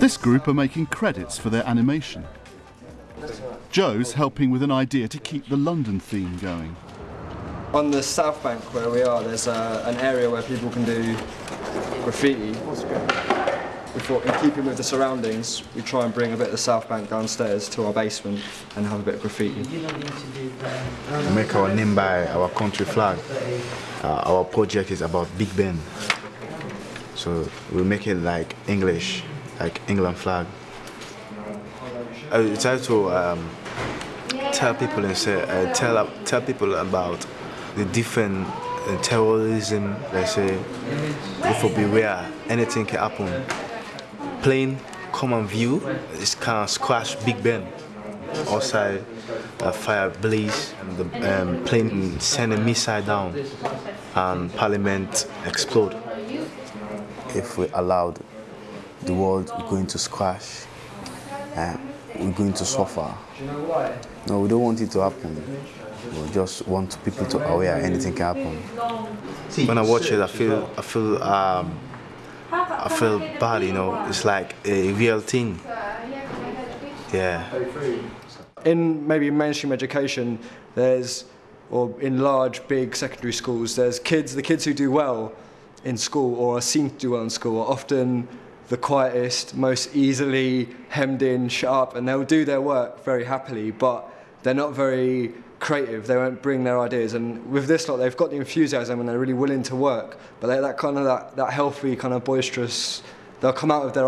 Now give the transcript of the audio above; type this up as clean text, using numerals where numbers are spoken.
This group are making credits for their animation. Joe's helping with an idea to keep the London theme going. On the South Bank where we are, there's an area where people can do graffiti. We thought, in keeping with the surroundings, we try and bring a bit of the South Bank downstairs to our basement and have a bit of graffiti. We make our name by our country flag. Our project is about Big Ben. So we make it like English, like England flag. I try to tell people and say, tell people about the different terrorism. They say, if we beware, anything can happen. Plane come on view, it can squash Big Ben. Outside, a fire blaze, and the plane send a missile down, and Parliament explode. If we allowed, the world is going to squash, and we're going to suffer. No, we don't want it to happen. We just want people to aware anything can happen. When I watch it, I feel bad, you know. It's like a real thing. Yeah. In maybe mainstream education, or in large, big secondary schools, there's the kids who do well in school or are seen to do well in school are often the quietest, most easily hemmed in, shut up, and they'll do their work very happily, but they're not very creative, they won't bring their ideas. And with this lot, they've got the enthusiasm and they're really willing to work, but they're that healthy, kind of boisterous, they'll come out of their